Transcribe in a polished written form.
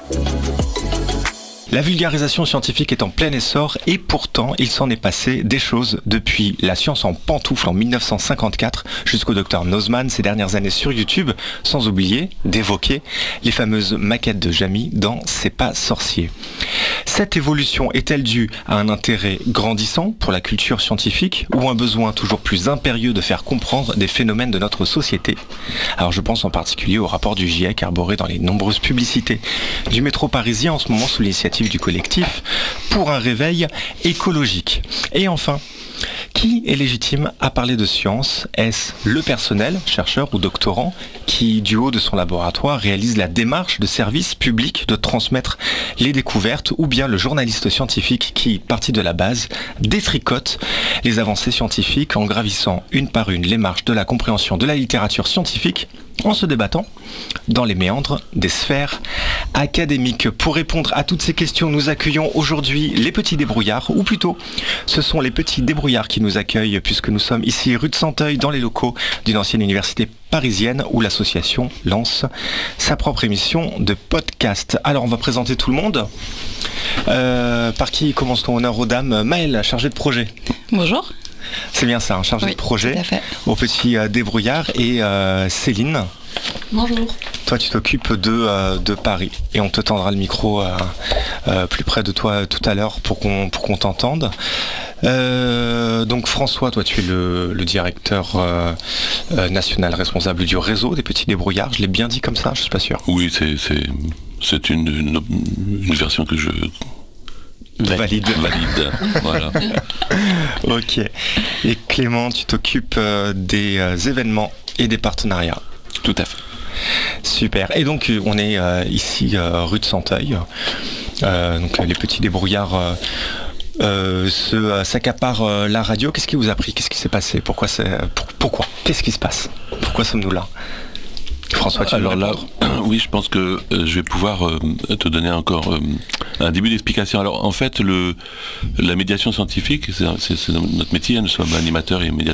La vulgarisation scientifique est en plein essor et pourtant il s'en est passé des choses depuis la science en pantoufle en 1954 jusqu'au docteur Nozman ces dernières années sur YouTube, sans oublier d'évoquer les fameuses maquettes de Jamy dans C'est pas sorcier. Cette évolution est-elle due à un intérêt grandissant pour la culture scientifique ou un besoin toujours plus impérieux de faire comprendre des phénomènes de notre société ? Alors je pense en particulier au rapport du GIEC arboré dans les nombreuses publicités du métro parisien en ce moment sous l'initiative du collectif pour un réveil écologique. Et enfin, qui est légitime à parler de science ? Est-ce le personnel, chercheur ou doctorant, qui, du haut de son laboratoire, réalise la démarche de service public de transmettre les découvertes, ou bien le journaliste scientifique qui, parti de la base, détricote les avancées scientifiques en gravissant une par une les marches de la compréhension de la littérature scientifique, en se débattant dans les méandres des sphères académiques. Pour répondre à toutes ces questions, nous accueillons aujourd'hui les petits débrouillards, ou plutôt, ce sont les petits débrouillards qui nous accueillent, puisque nous sommes ici rue de Santeuil, dans les locaux d'une ancienne université parisienne, où l'association lance sa propre émission de podcast. Alors, on va présenter tout le monde. Par qui commence-t-on ? Honneur aux dames. Maëlle, chargée de projet. Bonjour. C'est bien ça, chargé de projet. Tout à fait. Au petit débrouillard. Et Céline. Bonjour. Toi, tu t'occupes de Paris. Et on te tendra le micro plus près de toi tout à l'heure pour qu'on t'entende. Donc François, toi tu es le directeur national responsable du réseau des petits débrouillards. Je l'ai bien dit comme ça, je suis pas sûr. Oui, c'est une version que je valide. Voilà. Ok. Et Clément, tu t'occupes des événements et des partenariats. Tout à fait. Super. Et donc on est ici rue de Santeuil. Donc les petits débrouillards s'accaparent la radio. Qu'est-ce qui vous a pris ? Qu'est-ce qui s'est passé ? Pourquoi Qu'est-ce qui se passe ? Pourquoi sommes-nous là ? François, tu alors là, oui, je pense que je vais pouvoir te donner encore un début d'explication. Alors en fait, la médiation scientifique, c'est notre métier. Nous sommes animateurs et médiateurs